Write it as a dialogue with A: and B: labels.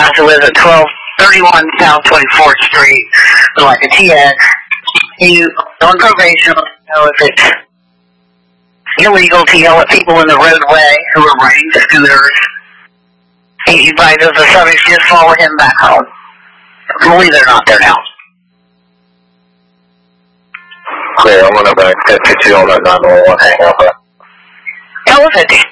A: house who lives at 1231 South 24th Street, like a TN. He's on probation. I don't know if it's illegal to yell at people in the roadway who are riding scooters. He advises the subjects just follow him back home. Hopefully they're not there now.
B: Clear, I'm going to put you on that 911 hang up.
A: That was a